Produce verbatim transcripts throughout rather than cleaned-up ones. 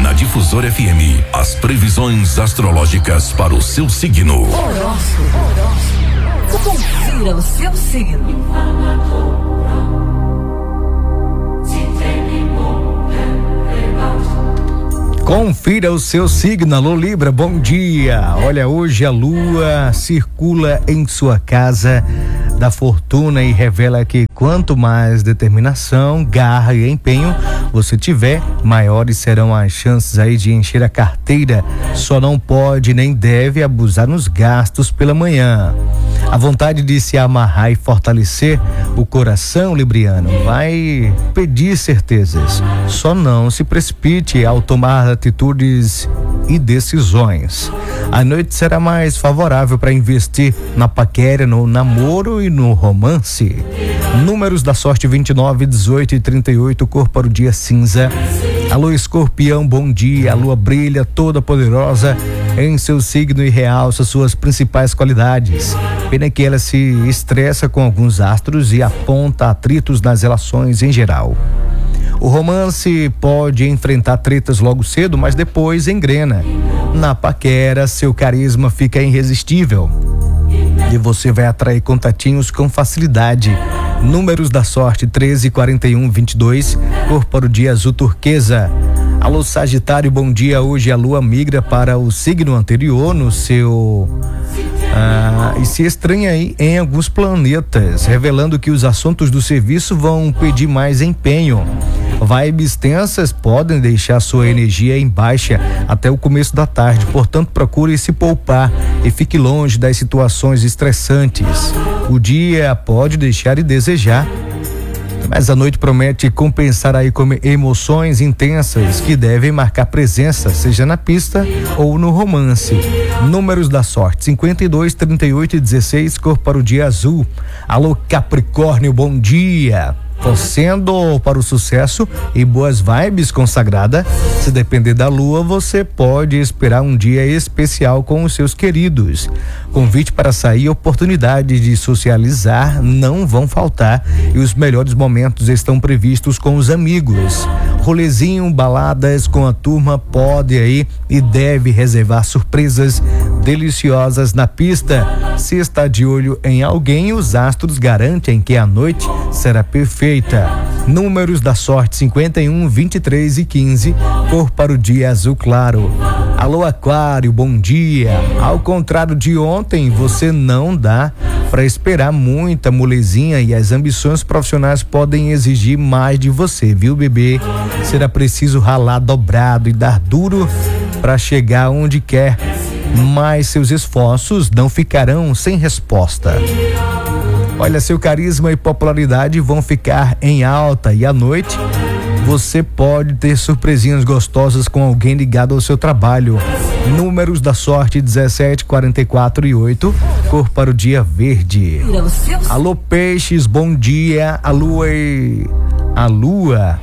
Na Difusora F M, as previsões astrológicas para o seu signo. Horóscopo. Horóscopo. Confira o seu signo. Confira o seu signo, alô Libra, bom dia. Olha, hoje a lua circula em sua casa da fortuna e revela que quanto mais determinação, garra e empenho você tiver, maiores serão as chances aí de encher a carteira. Só não pode nem deve abusar nos gastos pela manhã. A vontade de se amarrar e fortalecer o coração libriano vai pedir certezas. Só não se precipite ao tomar atitudes e decisões. A noite será mais favorável para investir na paquera, no namoro e no romance. Números da sorte: vinte e nove, dezoito e trinta e oito, cor para o dia cinza. Alô Escorpião, bom dia. A lua brilha toda poderosa em seu signo e realça suas principais qualidades. Pena que ela se estressa com alguns astros e aponta atritos nas relações em geral. O romance pode enfrentar tretas logo cedo, mas depois engrena. Na paquera, seu carisma fica irresistível e você vai atrair contatinhos com facilidade. Números da sorte: treze, quarenta e um, vinte e dois, cor para o dia azul turquesa. Alô Sagitário, bom dia. Hoje a lua migra para o signo anterior no seu ah, e se estranha aí em alguns planetas, revelando que os assuntos do serviço vão pedir mais empenho. Vibes tensas podem deixar sua energia em baixa até o começo da tarde, portanto procure se poupar e fique longe das situações estressantes. O dia pode deixar de desejar, mas a noite promete compensar aí com emoções intensas que devem marcar presença, seja na pista ou no romance. Números da sorte: cinquenta e dois, trinta e oito e dezesseis, cor para o dia azul. Alô Capricórnio, bom dia. Torcendo para o sucesso e boas vibes, consagrada. Se depender da lua, você pode esperar um dia especial com os seus queridos. Convite para sair, oportunidades de socializar não vão faltar e os melhores momentos estão previstos com os amigos. Rolezinho, baladas com a turma, pode aí e deve reservar surpresas deliciosas na pista. Se está de olho em alguém, os astros garantem que a noite será perfeita. Números da sorte: cinquenta e um, vinte e três e quinze, cor para o dia azul claro. Alô Aquário, bom dia. Ao contrário de ontem, você não dá para esperar muita molezinha e as ambições profissionais podem exigir mais de você, viu, bebê? Será preciso ralar dobrado e dar duro para chegar onde quer, mas seus esforços não ficarão sem resposta. Olha, seu carisma e popularidade vão ficar em alta e à noite você pode ter surpresinhas gostosas com alguém ligado ao seu trabalho. Números da sorte: dezessete, quarenta e quatro e oito, cor para o dia verde. Alô Peixes, bom dia. A lua e... a lua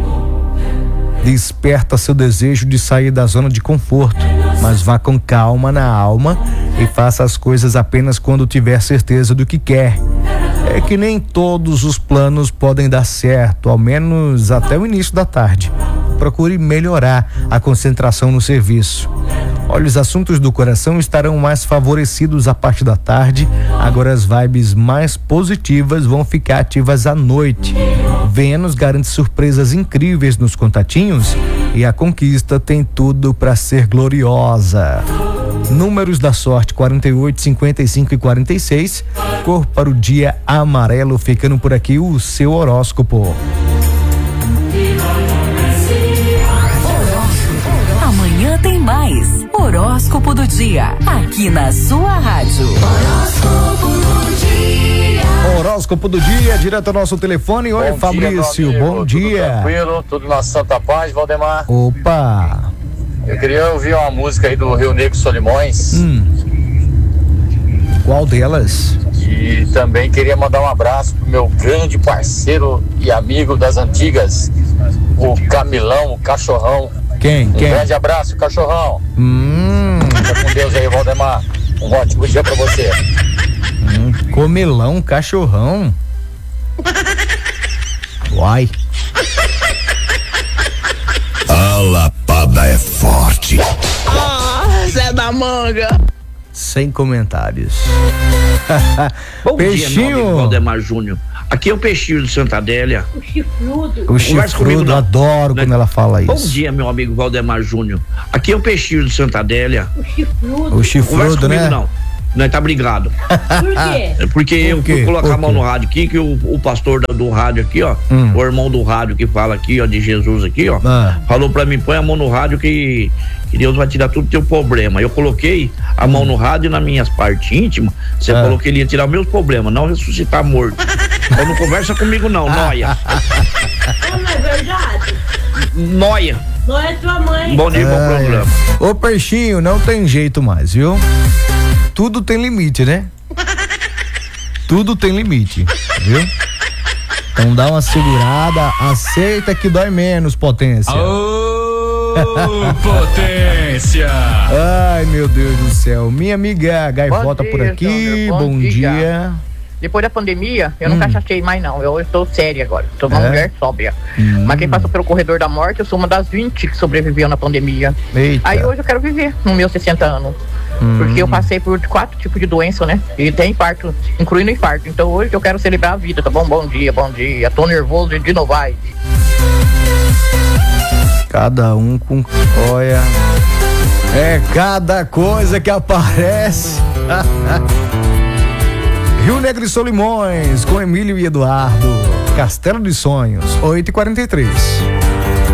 desperta seu desejo de sair da zona de conforto, mas vá com calma na alma e faça as coisas apenas quando tiver certeza do que quer. É que nem todos os planos podem dar certo, ao menos até o início da tarde. Procure melhorar a concentração no serviço. Olha, os assuntos do coração estarão mais favorecidos a partir da tarde. Agora as vibes mais positivas vão ficar ativas à noite. Vênus garante surpresas incríveis nos contatinhos e a conquista tem tudo para ser gloriosa. Números da sorte: quarenta e oito, cinquenta e cinco e quarenta e seis, cor para o dia amarelo. Ficando por aqui o seu horóscopo. Amanhã tem mais horóscopo do dia aqui na sua rádio. Horóscopo do dia. Horóscopo do dia, direto ao nosso telefone. Oi, bom Fabrício, dia, bom dia. Tudo tranquilo, tudo na santa paz, Valdemar. Opa. Eu queria ouvir uma música aí do Rio Negro Solimões. Hum. Qual delas? E também queria mandar um abraço pro meu grande parceiro e amigo das antigas, o Camilão, o Cachorrão. Quem? Um Quem? grande abraço, Cachorrão. Hum. Fica com Deus aí, Valdemar. Um ótimo dia pra você. Hum, Comelão, Cachorrão. Uai. A Lapada F manga. Sem comentários. Bom Peixinho. dia, meu amigo Valdemar Júnior. Aqui é o Peixinho de Santa Adélia. O chifrudo. O chifrudo, adoro quando ela fala isso. Bom dia, meu amigo Valdemar Júnior. Aqui é o Peixinho de Santa Adélia. O chifrudo. O chifrudo, né? Não. Nós tá brigado. Por quê? É porque Por eu quê? fui colocar Por a mão quê? no rádio aqui, que o, o pastor do, do rádio aqui, ó, Hum. o irmão do rádio que fala aqui, ó, de Jesus aqui, ó, Ah. falou pra mim, põe a mão no rádio que, que Deus vai tirar tudo teu problema. Eu coloquei a mão no rádio e nas minhas partes íntimas, você Ah. falou que ele ia tirar meus problemas, não ressuscitar morto. Então não conversa comigo não, noia. Ah, não é verdade? Noia. Não é tua mãe. Bom dia, bom Ah, programa. é. Ô Peixinho, não tem jeito mais, viu? Tudo tem limite, né? Tudo tem limite, viu? Então dá uma segurada, aceita que dói menos, potência. Ô, potência! Ai, meu Deus do céu. Minha amiga Gaivota Bom por dia, aqui, Júnior, bom, bom dia. dia. Depois da pandemia, eu Hum. não cachachei mais não, eu estou séria agora, sou uma É? mulher sóbria. Hum. Mas quem passou pelo corredor da morte, eu sou uma das vinte que sobreviveu na pandemia. Eita. Aí hoje eu quero viver nos meus sessenta anos. Hum. Porque eu passei por quatro tipos de doença, né? E tem infarto, incluindo infarto. Então hoje eu quero celebrar a vida, tá bom? Bom dia, bom dia. Tô nervoso de novo, vai. Cada um com. Olha. É cada coisa que aparece. Rio Negro e Solimões, com Emílio e Eduardo. Castelo de Sonhos, oito e quarenta e três.